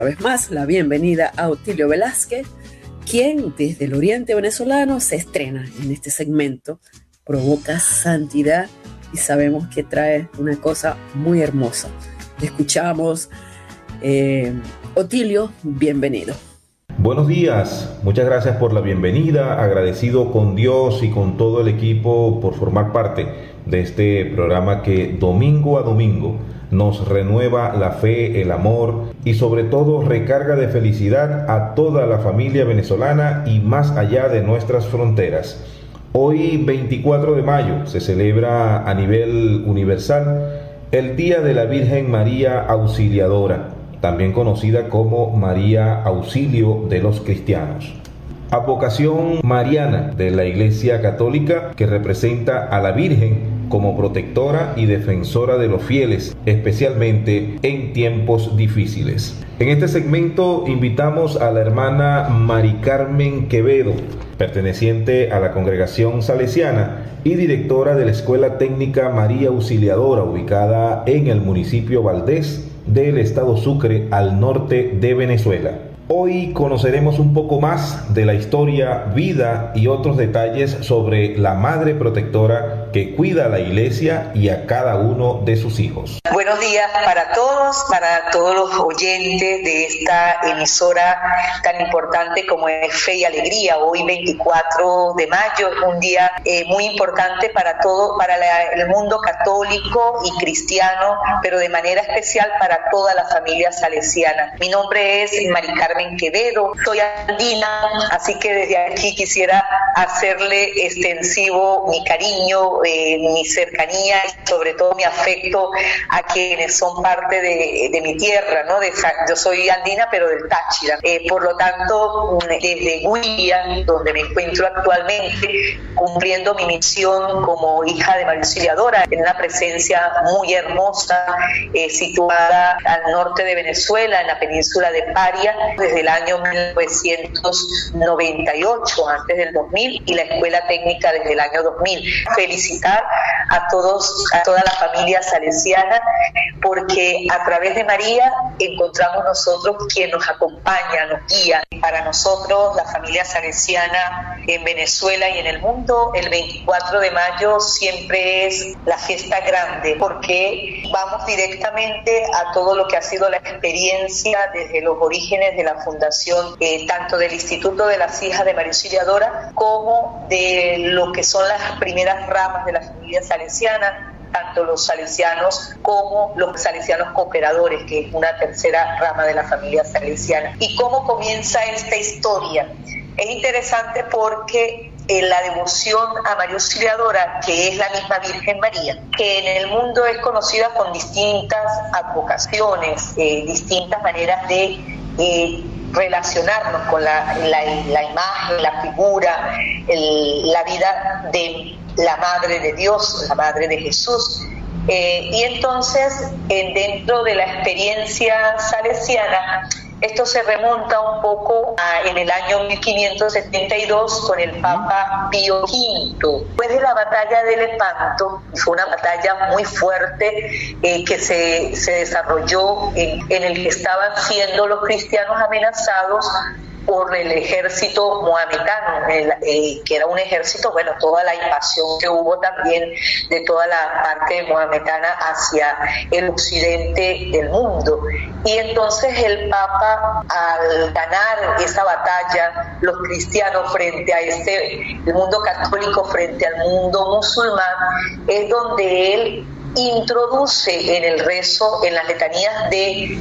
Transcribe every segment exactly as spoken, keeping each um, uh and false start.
Una vez más, la bienvenida a Otilio Velázquez, quien desde el oriente venezolano se estrena en este segmento, provoca santidad y sabemos que trae una cosa muy hermosa. Te escuchamos, eh, Otilio, bienvenido. Buenos días, muchas gracias por la bienvenida, agradecido con Dios y con todo el equipo por formar parte de este programa que domingo a domingo nos renueva la fe, el amor y sobre todo recarga de felicidad a toda la familia venezolana y más allá de nuestras fronteras. Hoy, veinticuatro de mayo, se celebra a nivel universal el Día de la Virgen María Auxiliadora, también conocida como María Auxilio de los Cristianos. Advocación mariana de la Iglesia Católica que representa a la Virgen como protectora y defensora de los fieles, especialmente en tiempos difíciles. En este segmento invitamos a la hermana Mari Carmen Quevedo, perteneciente a la congregación salesiana y directora de la Escuela Técnica María Auxiliadora, ubicada en el municipio Valdés del estado Sucre, al norte de Venezuela. Hoy conoceremos un poco más de la historia, vida y otros detalles sobre la Madre Protectora que cuida a la Iglesia y a cada uno de sus hijos. Buenos días para todos, para todos los oyentes de esta emisora tan importante como es Fe y Alegría. Hoy veinticuatro de mayo es un día eh, muy importante para todo, para la, el mundo católico y cristiano, pero de manera especial para toda la familia salesiana. Mi nombre es Mari Carmen Quevedo, soy andina, así que desde aquí quisiera hacerle extensivo mi cariño, eh, mi cercanía y sobre todo mi afecto a quienes son parte de, de mi tierra, ¿no? De, yo soy andina, pero del Táchira. Eh, por lo tanto, desde Huilla, donde me encuentro actualmente, cumpliendo mi misión como hija de María Auxiliadora, en una presencia muy hermosa, eh, situada al norte de Venezuela, en la península de Paria, desde el año mil novecientos noventa y ocho, antes del dos mil, y la Escuela Técnica desde el año dos mil. Felicitar a todos, a toda la familia salesiana, porque a través de María encontramos nosotros quien nos acompaña, nos guía. Para nosotros, la familia salesiana en Venezuela y en el mundo, el veinticuatro de mayo siempre es la fiesta grande, porque vamos directamente a todo lo que ha sido la experiencia desde los orígenes de la fundación, eh, tanto del Instituto de las Hijas de María Auxiliadora como de lo que son las primeras ramas de la familia salesiana, tanto los salesianos como los salesianos cooperadores, que es una tercera rama de la familia salesiana. ¿Y cómo comienza esta historia? Es interesante porque eh, la devoción a María Auxiliadora, que es la misma Virgen María, que en el mundo es conocida con distintas advocaciones, eh, distintas maneras de eh, relacionarnos con la, la, la imagen, la figura, el, la vida de la Madre de Dios, la Madre de Jesús. Eh, y entonces, eh, dentro de la experiencia salesiana, esto se remonta un poco a, en el año mil quinientos setenta y dos con el Papa Pío quinto. Después de la batalla de Lepanto, fue una batalla muy fuerte eh, que se, se desarrolló en, en el que estaban siendo los cristianos amenazados por el ejército mohametano, el, eh, que era un ejército, bueno, toda la invasión que hubo también de toda la parte mohametana hacia el occidente del mundo. Y entonces el Papa, al ganar esa batalla, los cristianos frente a este, el mundo católico frente al mundo musulmán, es donde él introduce en el rezo, en las letanías de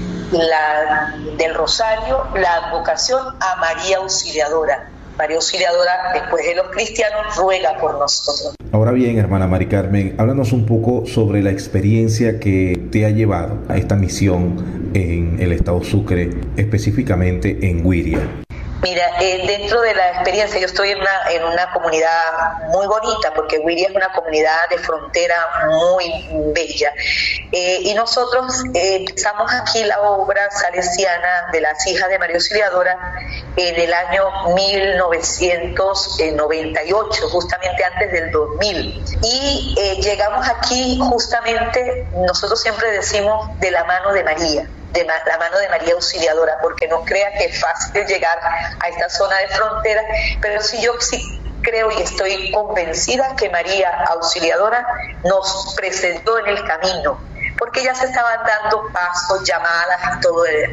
la, del Rosario, la advocación a María Auxiliadora. María Auxiliadora, después de los cristianos, ruega por nosotros. Ahora bien, hermana Mari Carmen, háblanos un poco sobre la experiencia que te ha llevado a esta misión en el estado Sucre, específicamente en Huiria. Mira, eh, dentro de la experiencia, yo estoy en una, en una comunidad muy bonita, porque Huiria es una comunidad de frontera muy bella. Eh, y nosotros eh, empezamos aquí la obra salesiana de las Hijas de María Auxiliadora en el año mil novecientos noventa y ocho, justamente antes del dos mil. Y eh, llegamos aquí justamente, nosotros siempre decimos, de la mano de María. de la mano de María Auxiliadora, porque no crea que es fácil llegar a esta zona de frontera, pero sí yo sí creo y estoy convencida que María Auxiliadora nos presentó en el camino, porque ya se estaban dando pasos, llamadas y todo eso.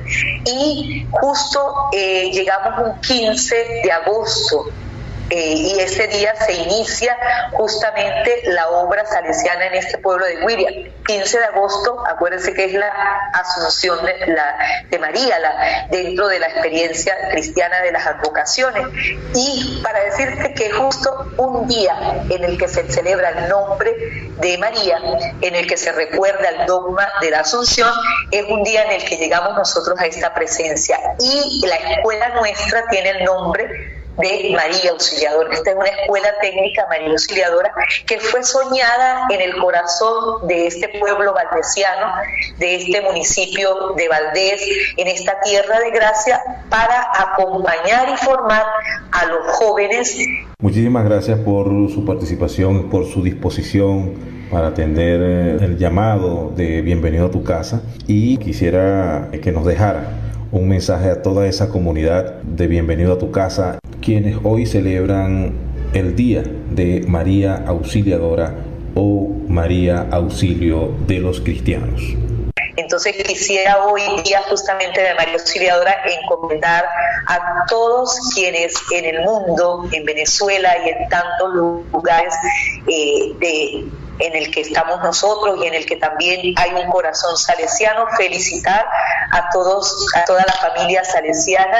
Y justo eh, llegamos un quince de agosto, Eh, y ese día se inicia justamente la obra salesiana en este pueblo de Güiria. quince de agosto, acuérdense que es la Asunción de, la, de María, la, dentro de la experiencia cristiana de las advocaciones. Y para decirte que justo un día en el que se celebra el nombre de María, en el que se recuerda el dogma de la Asunción, es un día en el que llegamos nosotros a esta presencia. Y la escuela nuestra tiene el nombre de María Auxiliadora. Esta es una escuela técnica María Auxiliadora que fue soñada en el corazón de este pueblo valdesiano, de este municipio de Valdés, en esta tierra de gracia, para acompañar y formar a los jóvenes. Muchísimas gracias por su participación, por su disposición para atender el llamado de Bienvenido a tu Casa, y quisiera que nos dejara un mensaje a toda esa comunidad de Bienvenido a tu Casa, quienes hoy celebran el Día de María Auxiliadora o María Auxilio de los Cristianos. Entonces quisiera hoy día justamente de María Auxiliadora encomendar a todos quienes en el mundo, en Venezuela y en tantos lugares eh, de en el que estamos nosotros y en el que también hay un corazón salesiano, felicitar a todos, a toda la familia salesiana,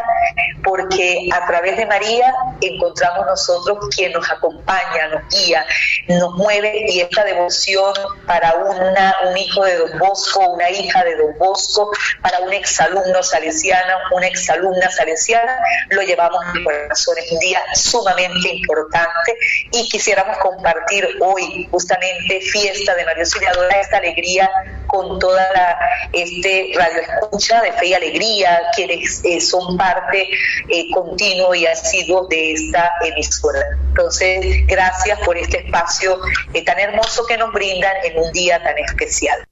porque a través de María encontramos nosotros quien nos acompaña, nos guía, nos mueve, y esta devoción para una, un hijo de Don Bosco, una hija de Don Bosco, para un exalumno salesiano, una exalumna salesiana, lo llevamos en el corazón. Es un día sumamente importante y quisiéramos compartir hoy justamente fiesta de María Auxiliadora, esta alegría con toda la este radio escucha de Fe y Alegría, quienes eh, son parte eh, continuo y asiduo de esta emisora. Entonces, gracias por este espacio eh, tan hermoso que nos brindan en un día tan especial.